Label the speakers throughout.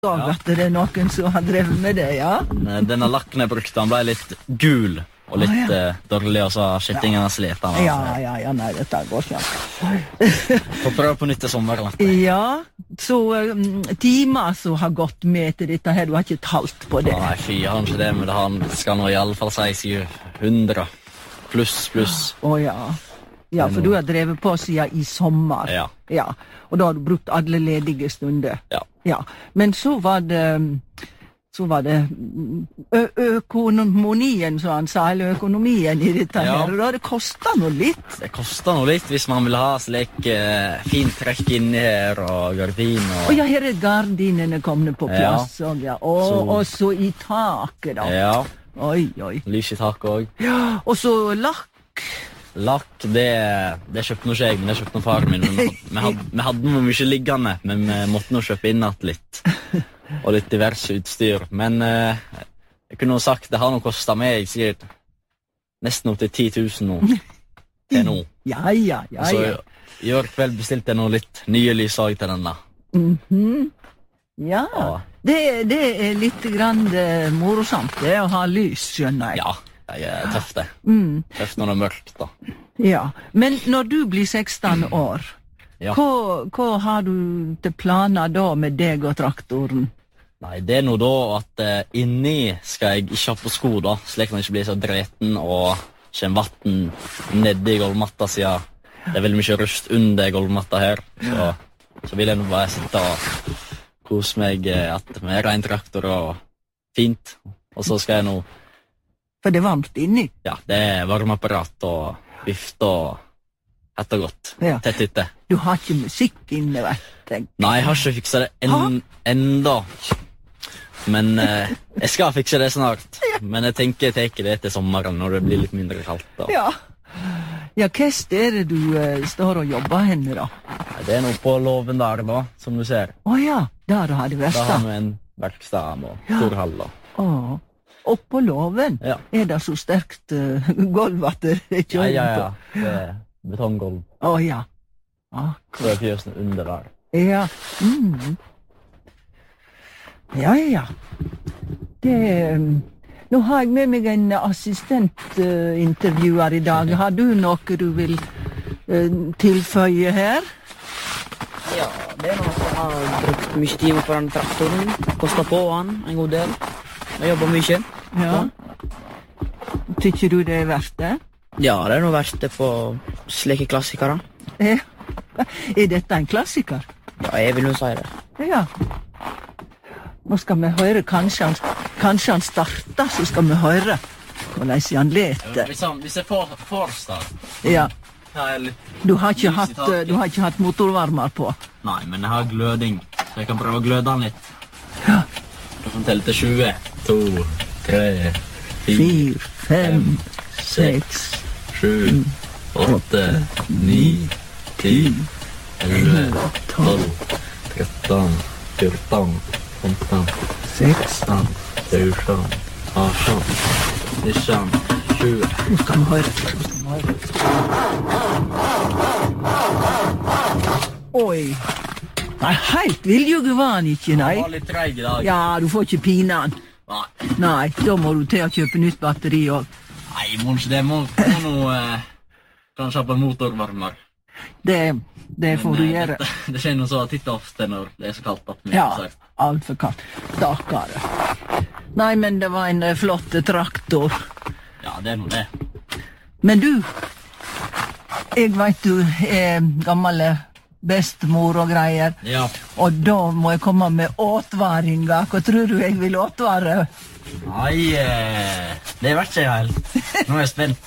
Speaker 1: At det noen som har drevet med det, ja?
Speaker 2: Denne lakken jeg brukte, han ble litt gul og litt dårlig, og så har skittingen slet han.
Speaker 1: Ja, nei, dette går ikke.
Speaker 2: Får prøve på nytt til sommeren.
Speaker 1: Ja, så timer som har gått med til dette her, du har ikke talt på det.
Speaker 2: Nei, fy, han ikke det, men han skal nå i alle fall si 100 pluss.
Speaker 1: Ja, for du har drevet på siden i sommer.
Speaker 2: Ja.
Speaker 1: Og da har du brukt alle ledige stunder.
Speaker 2: Ja.
Speaker 1: Men så var det økonomien, som han sa, eller økonomien i dette her, og da det kostet noe litt.
Speaker 2: Det kostet noe litt hvis man vil ha slik fint trekk inni her, og gardin. Og
Speaker 1: ja, her gardinene kommet på plass, og så i taket da.
Speaker 2: Ja.
Speaker 1: Oi.
Speaker 2: Lys i taket også.
Speaker 1: Ja, og så lakk.
Speaker 2: Lakk, det kjøpte noe jeg, men det kjøpte noe far min. Vi hadde noe mye liggende, men vi måtte nå kjøpe inn litt. Og litt diverse utstyr. Men jeg kunne jo sagt, det har noe kostet meg, sikkert nesten opp til 10 000 nå. Til nå.
Speaker 1: Ja.
Speaker 2: Så i år kveld bestilte jeg noe litt nye lysag til denne.
Speaker 1: Ja, det litt grann morosamt, det å ha lys, skjønner jeg.
Speaker 2: Ja. Det er tøft det. Tøft når det er mørkt da.
Speaker 1: Ja, men når du blir 16 år, hva har du til planer da med deg og traktoren?
Speaker 2: Nei, det er nå da at inni skal jeg ikke ha på sko da, slik at man ikke blir så dreten og kommer vatten nede i gulvmatta siden. Det er veldig mye rust under gulvmatta her, så vil jeg nå bare sitte og kose meg med ren traktor og fint. Og så skal jeg nå
Speaker 1: for det er varmt inni? Ja,
Speaker 2: det er varmeapparat og vift og hett og godt. Tett ute.
Speaker 1: Du har ikke musikk inne, vet jeg.
Speaker 2: Nei, jeg har ikke fikset det enda. Men jeg skal fikse det snart. Men jeg tenker jeg tar det til sommeren når det blir litt mindre kaldt. Da.
Speaker 1: Ja, hva sted du står og jobber henne da?
Speaker 2: Det er noe på låven der da, som du ser.
Speaker 1: Ja, der har det vært.
Speaker 2: Da har vi en verkstad og stor hall da.
Speaker 1: Oppå låven er det så sterkt gulv at det kjører på.
Speaker 2: Ja, det er betonggulv.
Speaker 1: Ja.
Speaker 2: Så er fjøsene under der.
Speaker 1: Ja. Ja. Nå har jeg med meg en assistentintervjuer i dag. Har du noe du vil tilføye her?
Speaker 3: Ja, det er noe som har brukt mye timer på den traktoren. Kostet på han en god del. Jeg jobber mye.
Speaker 1: Ja. Tykker du det er verdt det?
Speaker 3: Ja, det er noe verdt det på slike klassikere.
Speaker 1: Er dette en klassiker?
Speaker 3: Ja, jeg vil jo si det.
Speaker 1: Ja. Nå skal vi høre, kanskje han starter, så skal vi høre hvordan han leter.
Speaker 2: Hvis jeg får start.
Speaker 1: Ja. Du har ikke hatt motorvarmer på?
Speaker 2: Nei, men jeg har gløding, så jeg kan prøve å gløde den litt.
Speaker 1: Ja.
Speaker 2: Du kan telle til 20. 2, 3,
Speaker 1: 4, 5, 6,
Speaker 2: 7, 8, 9, 10, 11, 12, 13, 14, 15, 16, 17, 18, 19, 20.
Speaker 1: Nå skal vi høre. Oi. Nei, helt viljuge var han ikke, nei.
Speaker 2: Han var litt treig i dag.
Speaker 1: Ja, du får ikke pine han. Nei, da må du til å kjøpe nytt batteri også.
Speaker 2: Nei, det må nå kanskje ha på en motorvarmer.
Speaker 1: Det får du gjøre.
Speaker 2: Det skjer noe så titt ofte når det er så kaldt.
Speaker 1: Ja, alt for kaldt. Stakkare. Nei, men det var en flott traktor.
Speaker 2: Ja, det er noe det.
Speaker 1: Men du, jeg vet du er gammel bestemor og greier.
Speaker 2: Ja.
Speaker 1: Og da må jeg komme med åtvaringer. Hva tror du jeg vil åtvare?
Speaker 2: Nei, det vet ikke jeg helt. Nå er jeg spent.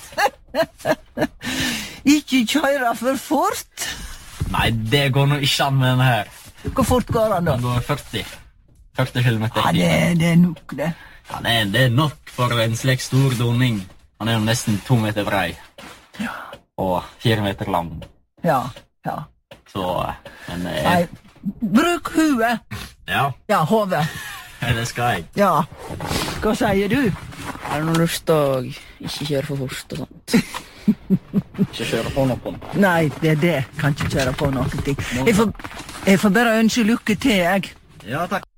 Speaker 1: Ikke kjøre for fort.
Speaker 2: Nei, det går nå ikke an med denne her.
Speaker 1: Hvor fort går han da?
Speaker 2: Den går 40 kilometer.
Speaker 1: Ja, det er nok det.
Speaker 2: Ja, det er nok for en slik stor doning. Han er jo nesten 2 meter brei.
Speaker 1: Ja.
Speaker 2: Og 4 meter lang.
Speaker 1: Ja.
Speaker 2: Så, men...
Speaker 1: Nei, bruk huet.
Speaker 2: Ja.
Speaker 1: Ja, hodet.
Speaker 2: Det skal jeg.
Speaker 1: Ja. Hva sier du?
Speaker 3: Er det noe lyst til å ikke kjøre for fort og sånt?
Speaker 2: Ikke kjøre på noen.
Speaker 1: Nei, det er det. Kan ikke kjøre på noen ting. Jeg får bare ønske lykke til, jeg.
Speaker 2: Ja, takk.